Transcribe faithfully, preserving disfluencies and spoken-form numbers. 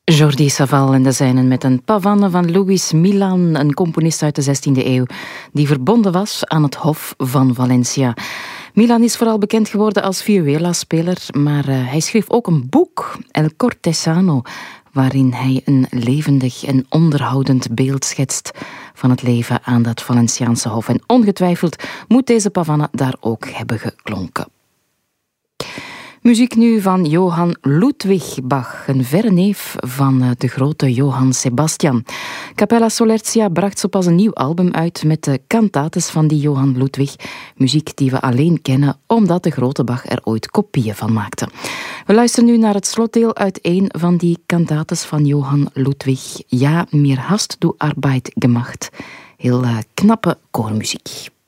Jordi Savall en de zijnen met een pavane van Luis Milan, een componist uit de zestiende eeuw, die verbonden was aan het Hof van Valencia. Milan is vooral bekend geworden als vihuela-speler, maar uh, hij schreef ook een boek, El Cortesano, waarin hij een levendig en onderhoudend beeld schetst van het leven aan dat Valenciaanse hof. En ongetwijfeld moet deze pavane daar ook hebben geklonken. Muziek nu van Johann Ludwig Bach, een verre neef van de grote Johann Sebastian. Capella Solertia bracht zo pas een nieuw album uit met de cantates van die Johann Ludwig. Muziek die we alleen kennen omdat de grote Bach er ooit kopieën van maakte. We luisteren nu naar het slotdeel uit een van die cantates van Johann Ludwig. Ja, mir hast du Arbeit gemacht. Heel uh, knappe koormuziek.